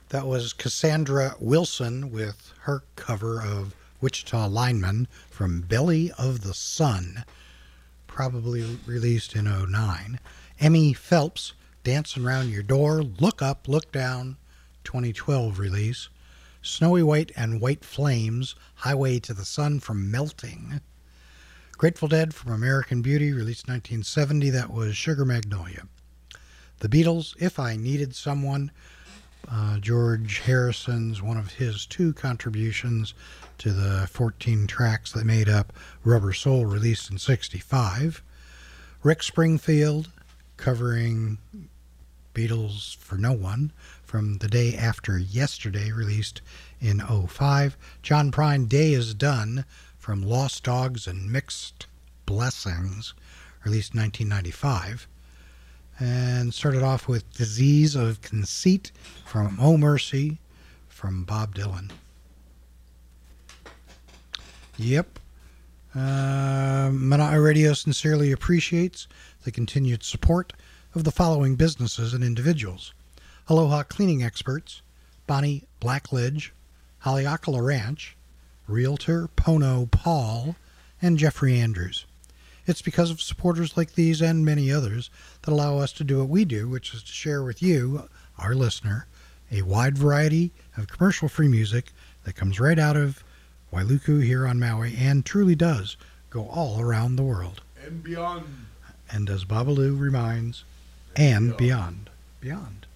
That was Cassandra Wilson with her cover of Wichita Lineman from Belly of the Sun, probably released in '09. Emmy Phelps, Dancing Round Your Door, Look Up, Look Down, 2012 release. Snowy White and White Flames, Highway to the Sun from Melting. Grateful Dead from American Beauty, released 1970, that was Sugar Magnolia. The Beatles, If I Needed Someone, George Harrison's, one of his 2 contributions to the 14 tracks that made up Rubber Soul, released in '65. Rick Springfield, covering Beatles for No One, from The Day After Yesterday, released in '05. John Prine, Day Is Done, from Lost Dogs and Mixed Blessings, released 1995. And started off with Disease of Conceit from Oh Mercy from Bob Dylan. Yep. Manai Radio sincerely appreciates the continued support of the following businesses and individuals: Aloha Cleaning Experts, Bonnie Blackledge, Haleakala Ranch, Realtor Pono Paul, and Jeffrey Andrews. It's because of supporters like these and many others that allow us to do what we do, which is to share with you, our listener, a wide variety of commercial-free music that comes right out of Wailuku here on Maui and truly does go all around the world. And beyond. And as Babalu reminds, and beyond. Beyond.